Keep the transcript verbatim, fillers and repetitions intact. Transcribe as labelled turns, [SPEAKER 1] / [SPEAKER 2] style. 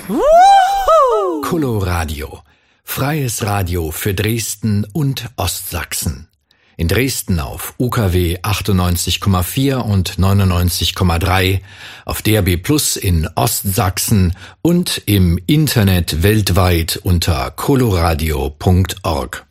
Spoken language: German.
[SPEAKER 1] Wuhu!
[SPEAKER 2] Coloradio. Freies Radio für Dresden und Ostsachsen. In Dresden auf U K W achtundneunzig Komma vier und neunundneunzig Komma drei, auf D A B Plus in Ostsachsen und im Internet weltweit unter coloradio punkt org.